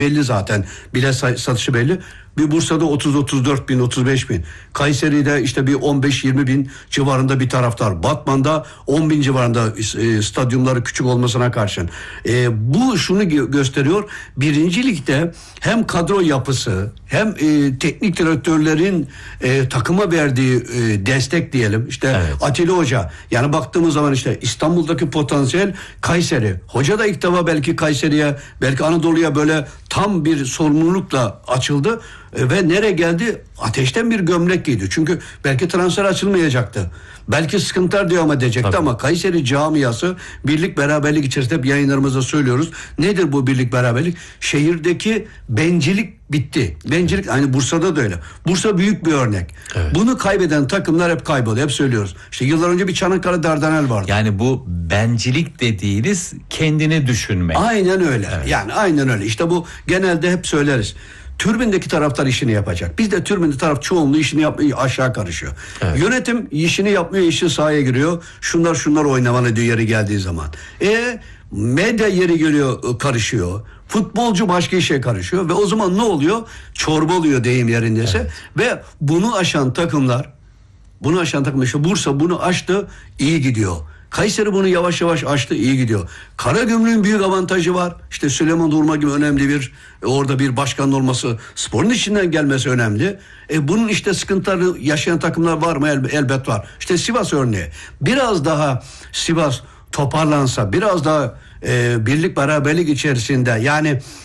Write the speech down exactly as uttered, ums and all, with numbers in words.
belli zaten. Bilet satışı belli. Bir Bursa'da otuz otuz dört bin, otuz beş bin. Kayseri'de işte bir on beş yirmi bin civarında bir taraftar. Batman'da on bin civarında e, stadyumları küçük olmasına karşın. E, bu şunu gö- gösteriyor. Birinci Lig'de hem kadro yapısı hem e, teknik direktörlerin e, takıma verdiği e, destek diyelim. İşte evet. Atilla Hoca. Yani baktığımız zaman işte İstanbul'daki potansiyel Kayseri. Hoca da ilk defa belki Kayseri'ye, belki Anadolu'ya böyle tam bir sorumlulukla açıldı. Ve nereye geldi? Ateşten bir gömlek giydi. Çünkü belki transfer açılmayacaktı. Belki sıkıntılar devam edecekti. Tabii. Ama Kayseri camiası birlik beraberlik içerisinde hep yayınlarımızda söylüyoruz. Nedir bu birlik beraberlik? Şehirdeki bencillik bitti. Bencillik aynı Bursa'da da öyle. Bursa büyük bir örnek. Evet. Bunu kaybeden takımlar hep kayboluyor. Hep söylüyoruz. İşte yıllar önce bir Çanakkale Dardanel vardı. Yani bu bencillik dediğiniz kendini düşünmek. Aynen öyle. Evet. Yani aynen öyle. İşte bu genelde hep söyleriz. Türbindeki taraftar işini yapacak. Bizde türbinde taraf çoğunluğu işini yapmıyor, aşağı karışıyor. Evet. Yönetim işini yapmıyor, işi sahaya giriyor. Şunlar şunlar oynamalı diyor yeri geldiği zaman. E medya yeri geliyor, karışıyor. Futbolcu başka işe karışıyor ve o zaman ne oluyor? Çorba oluyor deyim yerindeyse. Evet. Ve bunu aşan takımlar, bunu aşan takımlar işte Bursa bunu aştı, iyi gidiyor. Kayseri bunu yavaş yavaş açtı, iyi gidiyor. Karagümrük'ün büyük avantajı var. İşte Süleyman Durma gibi önemli bir, orada bir başkanın olması, sporun içinden gelmesi önemli. E bunun işte sıkıntıları yaşayan takımlar var mı? El, elbet var. İşte Sivas örneği. Biraz daha Sivas toparlansa, biraz daha e, birlik beraberlik içerisinde, yani